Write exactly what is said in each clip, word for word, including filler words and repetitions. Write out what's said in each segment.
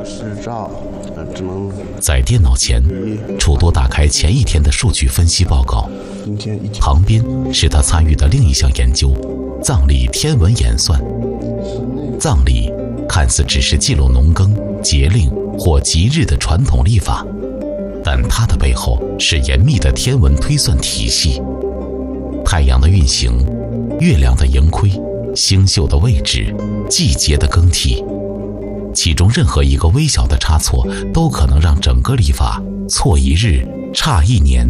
日照，呃，只能在电脑前，楚多打开前一天的数据分析报告， 今天一天旁边是他参与的另一项研究——藏历天文演算。藏历看似只是记录农耕、节令或吉日的传统历法，但它的背后是严密的天文推算体系。太阳的运行、月亮的盈亏、星宿的位置、季节的更替，其中任何一个微小的差错都可能让整个历法错一日、差一年。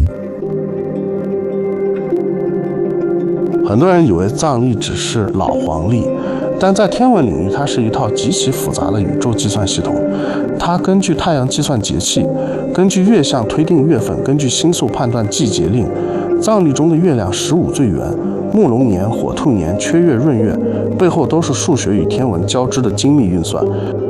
很多人以为藏历只是老黄历，但在天文领域，它是一套极其复杂的宇宙计算系统。它根据太阳计算节气，根据月相推定月份，根据星宿判断季节令。藏历中的月亮十五最圆，木龙年、火兔年、缺月、闰月，背后都是数学与天文交织的精密运算。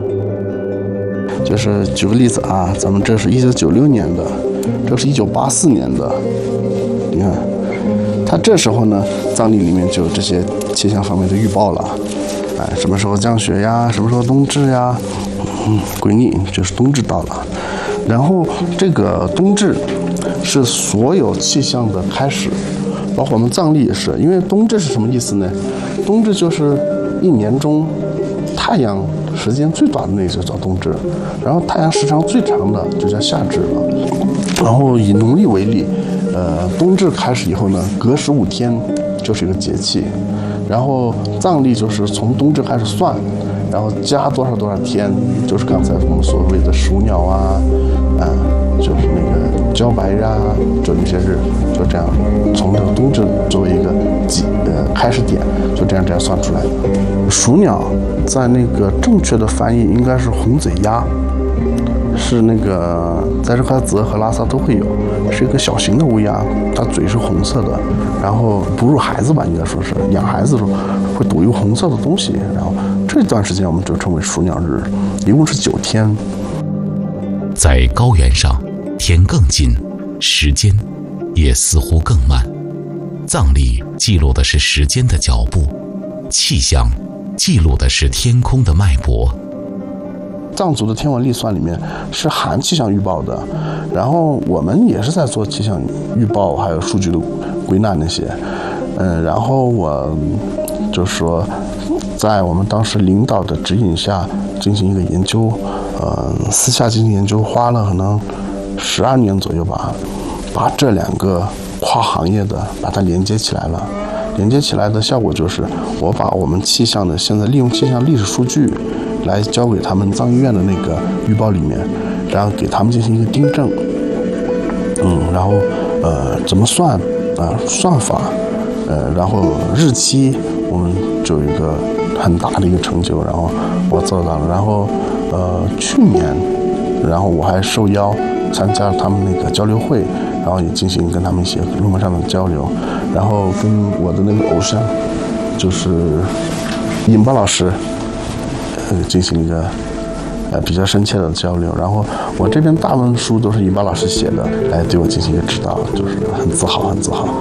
就是举个例子啊，咱们这是一九九六年的，这是一九八四年的，你看。它这时候呢，藏历里面就有这些气象方面的预报了，哎，什么时候降雪呀，什么时候冬至呀，嗯，归逆就是冬至到了。然后这个冬至是所有气象的开始，包括我们藏历也是，因为冬至是什么意思呢？冬至就是一年中太阳时间最短的那个就叫冬至，然后太阳时长最长的就叫夏至了。然后以农历为例。呃，冬至开始以后呢，隔十五天就是一个节气，然后藏历就是从冬至开始算，然后加多少多少天，就是刚才我们所谓的鼠鸟啊，啊、呃，就是那个茭白日啊，就那些日，就这样从这个冬至作为一个几呃开始点，就这样这样算出来的。鼠鸟在那个正确的翻译应该是红嘴鸦。是那个在日喀则和拉萨都会有，是一个小型的乌鸦，它嘴是红色的，然后哺乳孩子吧，应该说是养孩子的时候会躲一个红色的东西，然后这段时间我们就称为鼠鸟日，一共是九天。 在高原上，天更近，时间也似乎更慢。藏历记录的是时间的脚步，气象记录的是天空的脉搏。 藏族的天文历算里面是含气象预报的，然后我们也是在做气象预报，还有数据的归纳那些，嗯，然后我就说，在我们当时领导的指引下进行一个研究，呃，私下进行研究，花了可能十二年左右吧，把这两个跨行业的把它连接起来了。连接起来的效果就是，我把我们气象的现在利用气象历史数据。来交给他们藏医院的那个预报里面，然后给他们进行一个订正，嗯，然后呃怎么算啊、呃、算法，呃然后日期我们就有一个很大的一个成就，然后我做到了，然后呃去年，然后我还受邀参加他们那个交流会，然后也进行跟他们一些论文上的交流，然后跟我的那个偶像就是尹巴老师。呃，进行一个呃比较深切的交流，然后我这边大部分书都是尹巴老师写的，来对我进行一个指导，就是很自豪，很自豪。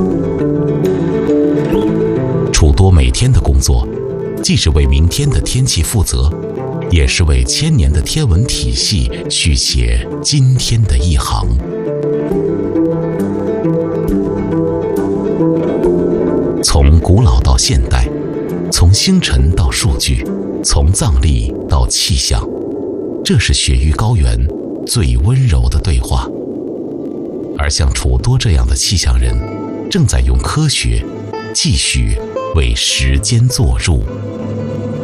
楚多每天的工作，既是为明天的天气负责，也是为千年的天文体系续写今天的一行。从古老到现代，从星辰到数据。从藏历到气象，这是雪域高原最温柔的对话。而像楚多这样的气象人，正在用科学继续为时间作入。